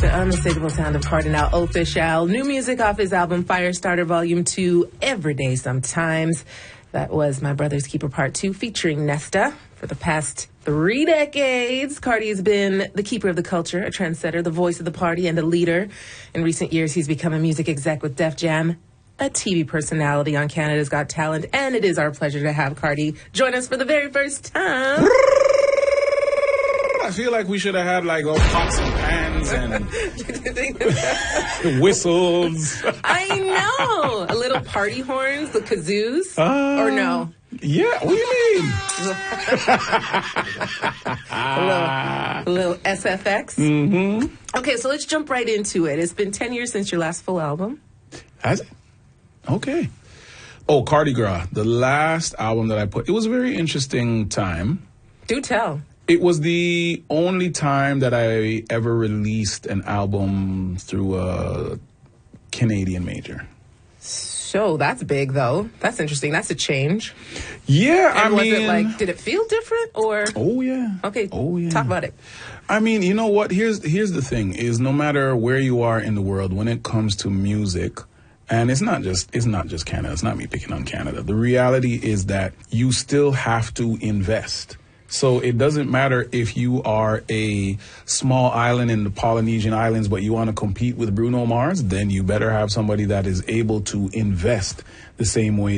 The unmistakable sound of Cardinal Offishall. New music off his album Firestarter Volume 2, Everyday Sometimes. That was My Brother's Keeper Part 2 featuring Nesta. For the past 3 decades, Cardi's been the keeper of the culture, a trendsetter, the voice of the party, and a leader. In recent years, he's become a music exec with Def Jam, a TV personality on Canada's Got Talent, and it is our pleasure to have Cardi join us for the very first time. I feel like we should have had like all pots and pans and whistles. I know. A little party horns, the kazoos. Or no? Yeah, what do you mean? a little SFX. Mm-hmm. Okay, so let's jump right into it. It's been 10 years since your last full album. Has it? Okay. Oh, Cardi Gras, the last album that I put. It was a very interesting time. Do tell. It was the only time that I ever released an album through a Canadian major. So that's big, though. That's interesting. That's a change. Yeah, and was it like, did it feel different or? Oh, yeah. Okay. Oh, yeah. Talk about it. I mean, you know what? Here's the thing is no matter where you are in the world, when it comes to music, and it's not just Canada. It's not me picking on Canada. The reality is that you still have to invest. So it doesn't matter if you are a small island in the Polynesian Islands, but you want to compete with Bruno Mars, then you better have somebody that is able to invest the same way